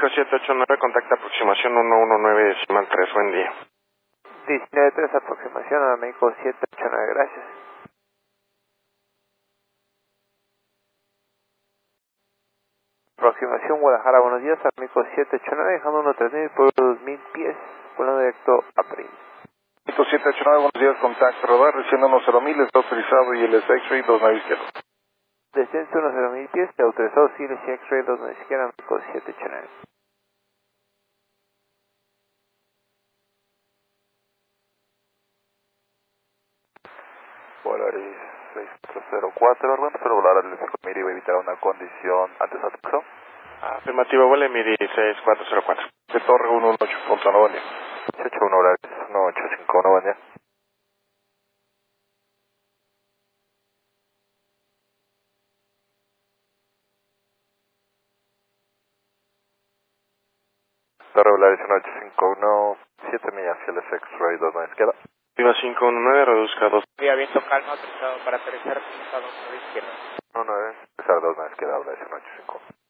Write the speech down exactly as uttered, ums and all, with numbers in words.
cinco siete ocho nueve, contacta aproximación uno uno nueve decimal tres, buen día. diecinueve tres, aproximación a México siete ocho nueve, gracias. Aproximación Guadalajara, buenos días, a México siete ocho nueve, dejando unos tres mil por dos mil pies, volando directo a París. México siete ocho nueve, buenos días, contacto radar, recién unos cero mil, está autorizado y el X-Ray dos nueve izquierda. Descenso unos cero mil pies, te autorizado, sí, el X-Ray dos nueve izquierda, México siete ocho nueve. Polaris seis cuatro cero cuatro, Orlando, pero volar al cinco mil y va a evitar una condición antes atracción. Afirmativo, vuele Miri seis cuatro cero cuatro. De Torre uno uno ocho punto uno, buen día. ocho uno horarios, uno ocho cinco uno, buen día. Torre Volaris uno ocho cinco uno, siete millas, el X-Ray dos nueve izquierda. Viva cinco uno nueve, reduzca dos. Vía viento calma, autorizado para aterrizar, dos nueve izquierda. uno nueve, empezar dos nueve izquierda, Volaris uno ocho cinco uno.